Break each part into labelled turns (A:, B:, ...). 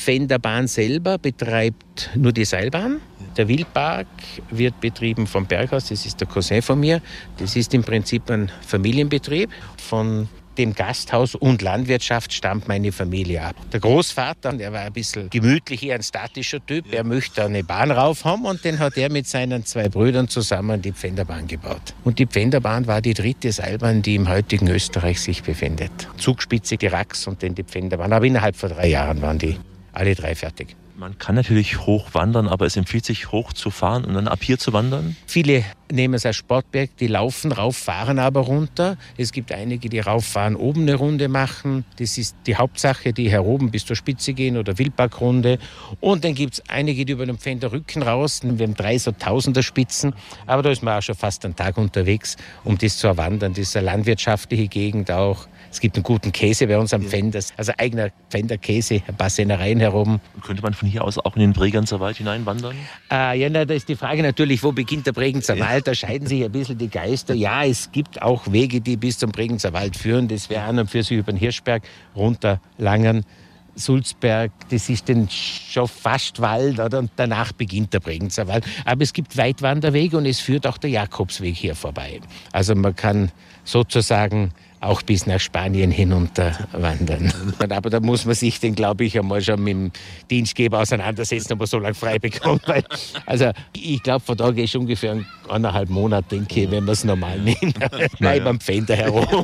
A: Pfänderbahn selber betreibt nur die Seilbahn. Der Wildpark wird betrieben vom Berghaus, das ist der Cousin von mir. Das ist im Prinzip ein Familienbetrieb. Von dem Gasthaus und Landwirtschaft stammt meine Familie ab. Der Großvater, der war ein bisschen gemütlich, eher ein statischer Typ. Er möchte eine Bahn rauf haben und den hat er mit seinen 2 Brüdern zusammen die Pfänderbahn gebaut. Und die Pfänderbahn war die 3. Seilbahn, die im heutigen Österreich sich befindet. Zugspitze, die Rax und dann die Pfänderbahn. Aber innerhalb von 3 Jahren waren die alle 3 fertig.
B: Man kann natürlich hoch wandern, aber es empfiehlt sich, hoch zu fahren und dann ab hier zu wandern?
A: Viele nehmen es als Sportberg, die laufen rauf, fahren aber runter. Es gibt einige, die rauffahren, oben eine Runde machen. Das ist die Hauptsache, die heroben bis zur Spitze gehen oder Wildparkrunde. Und dann gibt es einige, die über den Pfänderrücken raus. Wir haben 3 so Tausender-Spitzen. Aber da ist man auch schon fast einen Tag unterwegs, um das zu erwandern. Das ist eine landwirtschaftliche Gegend auch. Es gibt einen guten Käse bei uns am Pfänder, also eigener Pfänderkäse, ein paar Sennereien herum.
B: Könnte man von hier aus auch in den Bregenzer Wald hineinwandern?
A: Da ist die Frage natürlich, wo beginnt der Bregenzer Wald? Da scheiden sich ein bisschen die Geister. Ja, es gibt auch Wege, die bis zum Bregenzer Wald führen. Das wäre an und für sich über den Hirschberg, runter Langen, Sulzberg, das ist dann schon fast Wald, oder? Und danach beginnt der Bregenzer Wald. Aber es gibt Weitwanderwege und es führt auch der Jakobsweg hier vorbei. Also man kann sozusagen auch bis nach Spanien hinunter wandern. Aber da muss man sich dann, glaube ich, einmal schon mit dem Dienstgeber auseinandersetzen, ob man so lange frei bekommt. Weil, also ich glaube, von da gehe ich ungefähr 1,5 Monate, denke ich, wenn man es normal nimmt. Bleib am Pfänder herum.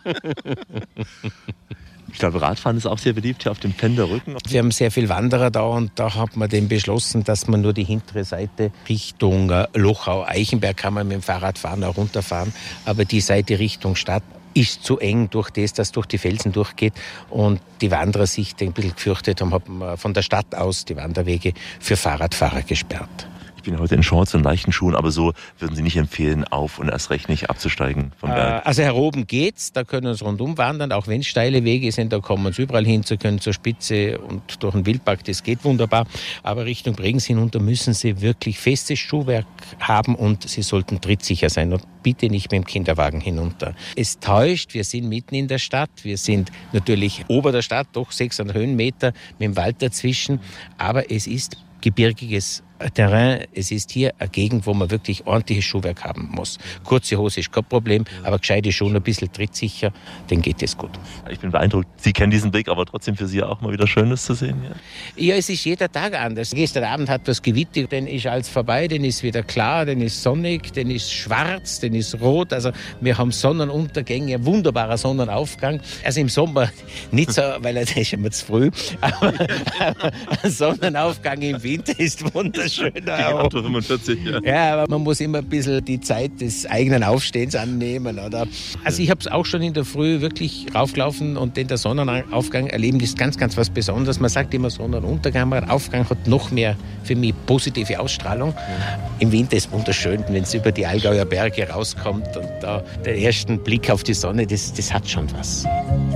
B: Ich glaube, Radfahren ist auch sehr beliebt hier auf dem Pfänderrücken.
A: Wir haben sehr viele Wanderer da und da hat man dann beschlossen, dass man nur die hintere Seite Richtung Lochau, Eichenberg kann man mit dem Fahrrad fahren, auch runterfahren, aber die Seite Richtung Stadt ist zu eng durch das, dass durch die Felsen durchgeht und die Wanderer sich ein bisschen gefürchtet haben, haben von der Stadt aus die Wanderwege für Fahrradfahrer gesperrt.
B: Ich bin heute in Shorts und leichten Schuhen, aber so würden Sie nicht empfehlen, auf und erst recht nicht abzusteigen vom Berg?
A: Also heroben geht's, da können wir uns rundum wandern, auch wenn es steile Wege sind, da kommen wir uns überall hin, zu können zur Spitze und durch den Wildpark, das geht wunderbar. Aber Richtung Bregenz hinunter müssen Sie wirklich festes Schuhwerk haben und Sie sollten trittsicher sein und bitte nicht mit dem Kinderwagen hinunter. Es täuscht, wir sind mitten in der Stadt, wir sind natürlich ober der Stadt, doch 600 Höhenmeter mit dem Wald dazwischen, aber es ist gebirgiges Terrain. Es ist hier eine Gegend, wo man wirklich ordentliches Schuhwerk haben muss. Kurze Hose ist kein Problem, aber gescheite Schuhe, ein bisschen trittsicher, dann geht es gut.
B: Ich bin beeindruckt. Sie kennen diesen Blick, aber trotzdem für Sie auch mal wieder Schönes zu sehen.
A: Ja, es ist jeder Tag anders. Gestern Abend hat was gewittert, dann ist alles vorbei, dann ist wieder klar, dann ist sonnig, dann ist schwarz, dann ist rot. Also wir haben Sonnenuntergänge, ein wunderbarer Sonnenaufgang. Also im Sommer nicht so, weil er ist immer zu früh, aber ein Sonnenaufgang im Winter ist wunderschön.
B: Auch. 45, ja.
A: Ja, aber man muss immer ein bisschen die Zeit des eigenen Aufstehens annehmen, oder? Also ich habe es auch schon in der Früh wirklich raufgelaufen und den der Sonnenaufgang erleben, das ist ganz, ganz was Besonderes. Man sagt immer Sonnenuntergang, aber Aufgang hat noch mehr für mich positive Ausstrahlung. Im Winter ist es wunderschön, wenn es über die Allgäuer Berge rauskommt und da den ersten Blick auf die Sonne, das hat schon was.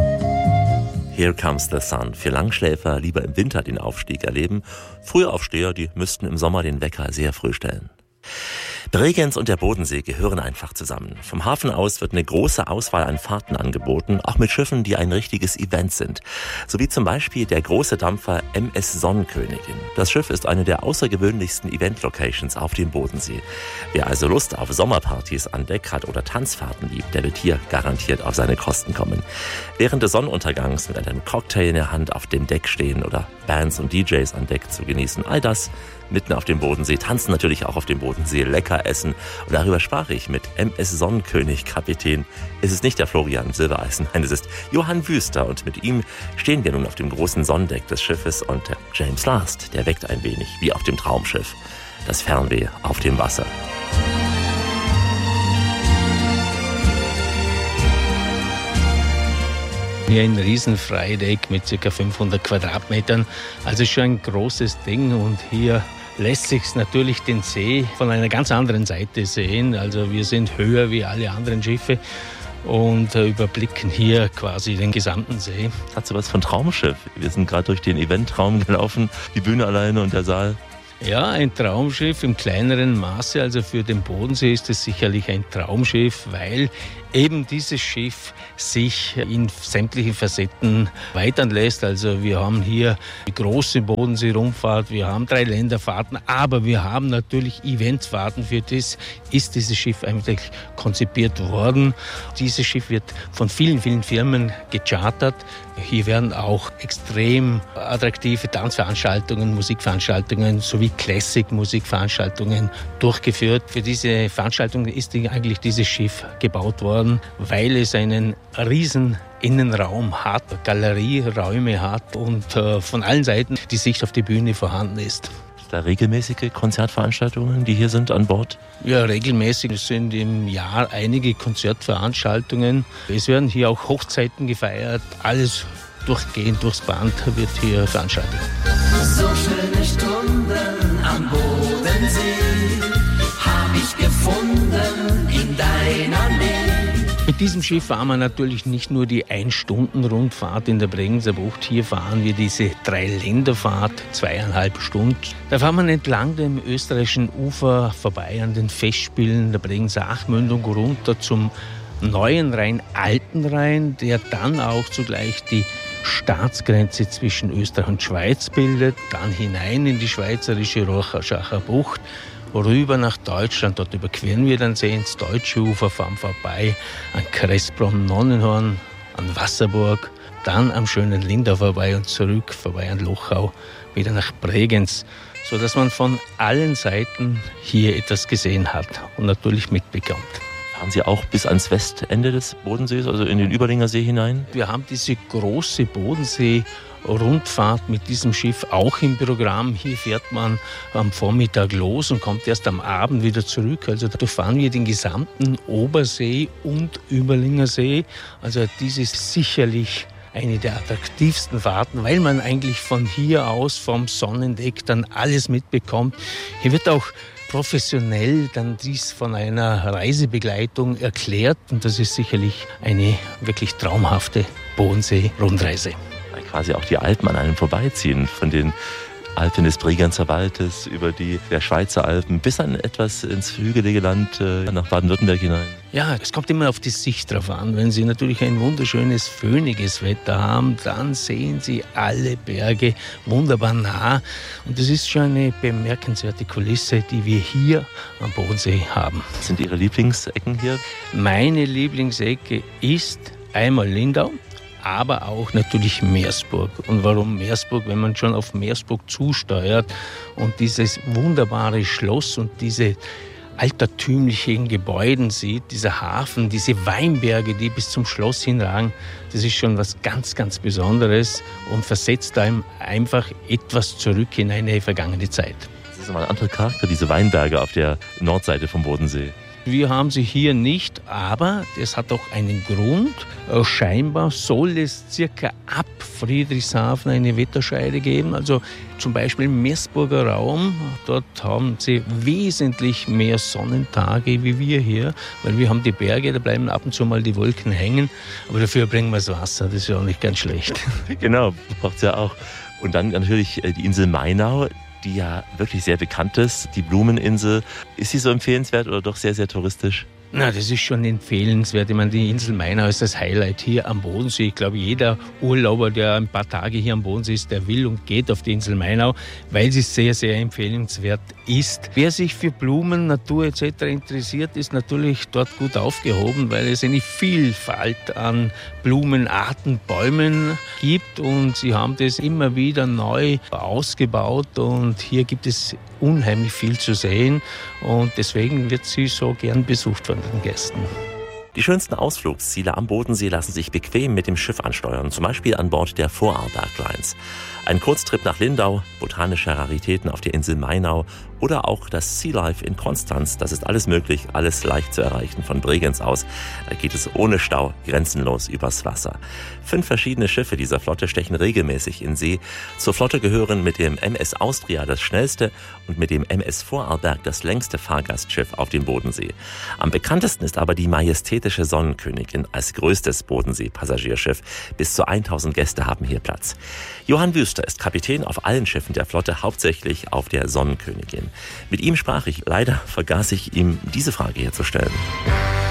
B: Here Comes the Sun. Für Langschläfer lieber im Winter den Aufstieg erleben. Frühaufsteher, die müssten im Sommer den Wecker sehr früh stellen. Bregenz und der Bodensee gehören einfach zusammen. Vom Hafen aus wird eine große Auswahl an Fahrten angeboten, auch mit Schiffen, die ein richtiges Event sind. So wie zum Beispiel der große Dampfer MS Sonnenkönigin. Das Schiff ist eine der außergewöhnlichsten Event-Locations auf dem Bodensee. Wer also Lust auf Sommerpartys an Deck hat oder Tanzfahrten liebt, der wird hier garantiert auf seine Kosten kommen. Während des Sonnenuntergangs mit einem Cocktail in der Hand auf dem Deck stehen oder Bands und DJs an Deck zu genießen, all das mitten auf dem Bodensee, tanzen natürlich auch auf dem Bodensee, lecker essen. Und darüber sprach ich mit MS Sonnenkönig Kapitän. Es ist nicht der Florian Silbereisen, nein, es ist Johann Wüster. Und mit ihm stehen wir nun auf dem großen Sonnendeck des Schiffes. Und der James Last, der weckt ein wenig, wie auf dem Traumschiff. Das Fernweh auf dem Wasser.
C: Hier ein riesen Freideck mit ca. 500 Quadratmetern, also schon ein großes Ding und hier lässt sich natürlich den See von einer ganz anderen Seite sehen. Also wir sind höher wie alle anderen Schiffe und überblicken hier quasi den gesamten See.
B: Hat so was von Traumschiff. Wir sind gerade durch den Eventraum gelaufen, die Bühne alleine und der Saal.
C: Ja, ein Traumschiff im kleineren Maße, also für den Bodensee ist es sicherlich ein Traumschiff, weil eben dieses Schiff sich in sämtlichen Facetten weitern lässt. Also wir haben hier die große Bodensee-Rundfahrt, wir haben 3 Länderfahrten, aber wir haben natürlich Eventfahrten. Für das ist dieses Schiff eigentlich konzipiert worden. Dieses Schiff wird von vielen, vielen Firmen gechartert. Hier werden auch extrem attraktive Tanzveranstaltungen, Musikveranstaltungen sowie Classic-Musikveranstaltungen durchgeführt. Für diese Veranstaltungen ist eigentlich dieses Schiff gebaut worden, weil es einen riesen Innenraum hat, Galerieräume hat und von allen Seiten die Sicht auf die Bühne vorhanden ist.
B: Da regelmäßige Konzertveranstaltungen, die hier sind an Bord?
C: Ja, regelmäßig. Es sind im Jahr einige Konzertveranstaltungen. Es werden hier auch Hochzeiten gefeiert. Alles durchgehend durchs Band wird hier veranstaltet.
D: So schöne Stunden am Bodensee hab ich gefunden in deiner Nähe.
C: Mit diesem Schiff fahren wir natürlich nicht nur die 1-Stunden-Rundfahrt in der Bregenzer Bucht. Hier fahren wir diese 3-Länderfahrt, 2,5 Stunden. Da fahren wir entlang dem österreichischen Ufer vorbei an den Festspielen der Bregenzer Achmündung runter zum neuen Rhein, Alten Rhein, der dann auch zugleich die Staatsgrenze zwischen Österreich und Schweiz bildet, dann hinein in die schweizerische Rocharschacher Bucht, rüber nach Deutschland. Dort überqueren wir den See ins deutsche Ufer, fahren vorbei an Kressbronn, Nonnenhorn, an Wasserburg, dann am schönen Lindau vorbei und zurück, vorbei an Lochau, wieder nach Bregenz, sodass man von allen Seiten hier etwas gesehen hat und natürlich mitbekommt.
B: Fahren Sie auch bis ans Westende des Bodensees, also in den Überlinger See hinein?
C: Wir haben diese große Bodensee-Rundfahrt mit diesem Schiff auch im Programm. Hier fährt man am Vormittag los und kommt erst am Abend wieder zurück. Also da fahren wir den gesamten Obersee und Überlinger See. Also dies ist sicherlich eine der attraktivsten Fahrten, weil man eigentlich von hier aus vom Sonnendeck dann alles mitbekommt. Hier wird auch professionell dann dies von einer Reisebegleitung erklärt und das ist sicherlich eine wirklich traumhafte Bodensee-Rundreise.
B: Weil quasi auch die Alpen an einem vorbeiziehen, von den Alpen des Bregenzer Waldes über die der Schweizer Alpen bis an etwas ins hügelige Land nach Baden-Württemberg hinein.
C: Ja, es kommt immer auf die Sicht drauf an. Wenn Sie natürlich ein wunderschönes, föhniges Wetter haben, dann sehen Sie alle Berge wunderbar nah. Und das ist schon eine bemerkenswerte Kulisse, die wir hier am Bodensee haben.
B: Was sind Ihre Lieblingsecken hier?
C: Meine Lieblingsecke ist einmal Lindau, aber auch natürlich Meersburg. Und warum Meersburg? Wenn man schon auf Meersburg zusteuert und dieses wunderbare Schloss und diese altertümlichen Gebäuden sieht, dieser Hafen, diese Weinberge, die bis zum Schloss hinragen, das ist schon was ganz, ganz Besonderes und versetzt einem einfach etwas zurück in eine vergangene Zeit.
B: Das ist mal ein anderer Charakter, diese Weinberge auf der Nordseite vom Bodensee.
C: Wir haben sie hier nicht, aber es hat auch einen Grund. Scheinbar soll es circa ab Friedrichshafen eine Wetterscheide geben. Also zum Beispiel im Meersburger Raum, dort haben sie wesentlich mehr Sonnentage wie wir hier, weil wir haben die Berge, da bleiben ab und zu mal die Wolken hängen, aber dafür bringen wir das Wasser, das ist ja auch nicht ganz schlecht.
B: Genau, braucht es ja auch. Und dann natürlich die Insel Mainau, die ja wirklich sehr bekannt ist, die Blumeninsel. Ist sie so empfehlenswert oder doch sehr, sehr touristisch?
C: Na, das ist schon empfehlenswert. Ich meine, die Insel Mainau ist das Highlight hier am Bodensee. Ich glaube, jeder Urlauber, der ein paar Tage hier am Bodensee ist, der will und geht auf die Insel Mainau, weil sie sehr, sehr empfehlenswert ist. Wer sich für Blumen, Natur etc. interessiert, ist natürlich dort gut aufgehoben, weil es eine Vielfalt an Blumenarten, Bäumen gibt und sie haben das immer wieder neu ausgebaut und hier gibt es unheimlich viel zu sehen und deswegen wird sie so gern besucht von den Gästen.
B: Die schönsten Ausflugsziele am Bodensee lassen sich bequem mit dem Schiff ansteuern, zum Beispiel an Bord der Vorarlberg Lines. Ein Kurztrip nach Lindau, botanische Raritäten auf der Insel Mainau oder auch das Sea Life in Konstanz, das ist alles möglich, alles leicht zu erreichen von Bregenz aus. Da geht es ohne Stau grenzenlos übers Wasser. 5 verschiedene Schiffe dieser Flotte stechen regelmäßig in See. Zur Flotte gehören mit dem MS Austria das schnellste und mit dem MS Vorarlberg das längste Fahrgastschiff auf dem Bodensee. Am bekanntesten ist aber die majestätische Sonnenkönigin als größtes Bodensee-Passagierschiff. Bis zu 1000 Gäste haben hier Platz. Johann Wüster ist Kapitän auf allen Schiffen der Flotte, hauptsächlich auf der Sonnenkönigin. Mit ihm sprach ich. Leider vergaß ich ihm diese Frage hier zu stellen.